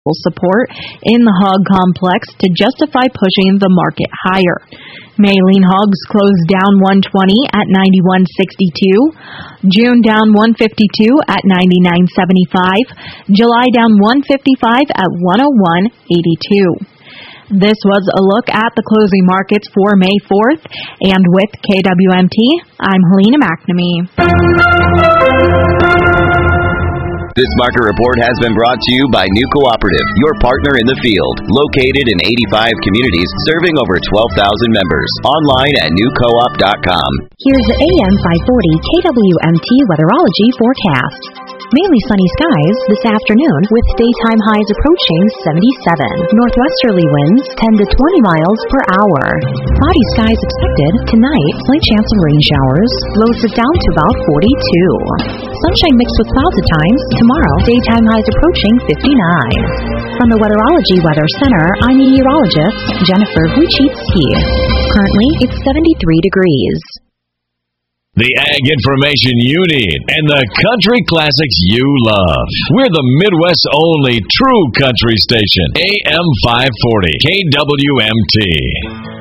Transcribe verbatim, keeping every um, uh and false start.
support in the hog complex to justify pushing the market higher. May lean hogs closed down one twenty at ninety-one sixty-two. June down one fifty-two at ninety-nine seventy-five. July down one fifty-five at one oh one eighty-two. This was a look at the closing markets for May fourth, and with K W M T, I'm Helena McNamee. This market report has been brought to you by New Cooperative, your partner in the field. Located in eighty-five communities, serving over twelve thousand members. Online at new coop dot com. Here's the A M five forty K W M T Weatherology forecast. Mainly sunny skies this afternoon with daytime highs approaching seventy-seven. Northwesterly winds ten to twenty miles per hour. Cloudy skies expected tonight. Slight chance of rain showers. Lows it down to about forty-two. Sunshine mixed with clouds at times. Tomorrow, daytime highs approaching fifty-nine. From the Weatherology Weather Center, I'm meteorologist Jennifer Wojcicki. Currently, it's seventy-three degrees. The ag information you need and the country classics you love. We're the Midwest's only true country station. A M five forty K W M T.